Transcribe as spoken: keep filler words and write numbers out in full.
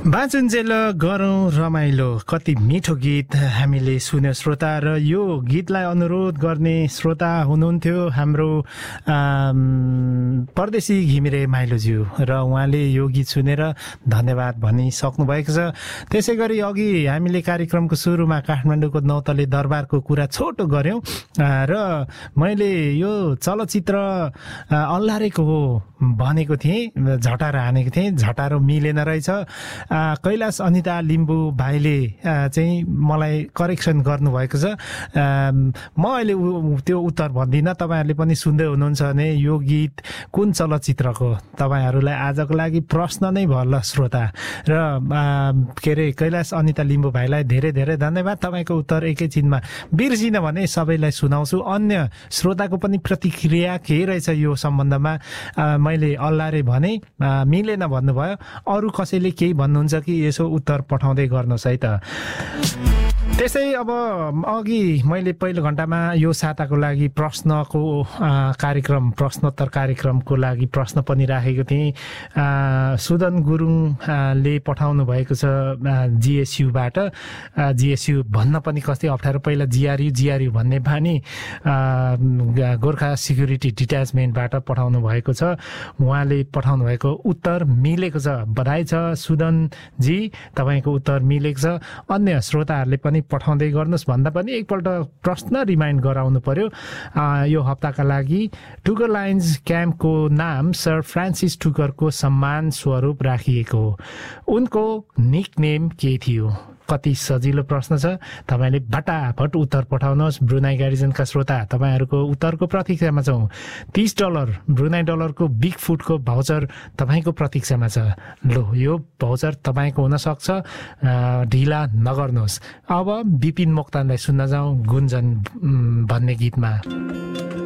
बाँचुन्जेल गरौँ रमाइलो, कति मिठो गीत हामीले सुन्यो श्रोता। र यो गीतलाई अनुरोध गर्ने श्रोता हुनुहुन्थ्यो हाम्रो परदेशी घिमिरे माइलोज्यू, र उहाँले यो गीत सुनेर धन्यवाद भनिसक्नु भएको छ। त्यसै गरी अघि हामीले कार्यक्रमको सुरुमा काठमाडौँको नौतले दरबारको कुरा छोटो गऱ्यौँ र मैले यो चलचित्र अल्लारेको हो भनेको थिएँ, झटारो हानेको थिएँ, झटारो मिलेन रहेछ। कैलाश अनिता लिम्बू भाइले चाहिँ मलाई करेक्सन गर्नुभएको छ। म अहिले त्यो उत्तर भन्दिनँ, तपाईँहरूले पनि सुन्दै हुनुहुन्छ भने यो गीत कुन चलचित्रको, तपाईँहरूलाई आजको लागि प्रश्न नै भयो ल श्रोता। र के अरे कैलाश अनिता लिम्बू भाइलाई धेरै धेरै धन्यवाद। तपाईँको उत्तर एकैछिनमा बिर्सिनँ भने सबैलाई सुनाउँछु। अन्य श्रोताको पनि प्रतिक्रिया के रहेछ यो सम्बन्धमा। मैले अल्लारे भने मिलेन भन्नुभयो, अरू कसैले केही भन्नुहुन्छ कि यसो उत्तर पठाउँदै गर्नुहोस् है त। त्यसै अब अघि मैले पहिलो घण्टामा यो साताको लागि प्रश्नको कार्यक्रम, प्रश्नोत्तर कार्यक्रमको लागि प्रश्न पनि राखेको थिएँ। सुदन गुरुङले पठाउनु भएको छ जिएसयुबाट। जिएसयु भन्न पनि कति अप्ठ्यारो, पहिला जिआरयु जिआरयु भन्ने बानी गोर्खा सिक्युरिटी डिट्याचमेन्टबाट पठाउनु भएको छ। उहाँले पठाउनु भएको उत्तर मिलेको छ, बधाई छ सुदनजी, तपाईँको उत्तर मिलेको छ। अन्य श्रोताहरूले पनि पठाउँदै गर्नुहोस् भन्दा पनि एकपल्ट प्रश्न रिमाइन्ड गराउनु पर्यो। यो हप्ताका लागि टुकर लाइन्स क्याम्पको नाम सर फ्रान्सिस टुकरको सम्मान स्वरूप राखिएको हो। उनको निकनेम के थियो? कति सजिलो प्रश्न छ, तपाईँले फटाफट उत्तर पठाउनुहोस्। ब्रुनाई गार्जियनका श्रोता, तपाईँहरूको उत्तरको प्रतीक्षामा छौँ। तीस डलर ब्रुनाई डलरको बिग फुडको भाउचर तपाईँको प्रतीक्षामा छ। लो, यो भाउचर तपाईँको हुनसक्छ, ढिला नगर्नुहोस्। अब विपिन मोक्तानलाई सुन्न जाउँ गुन्जन भन्ने गीतमा।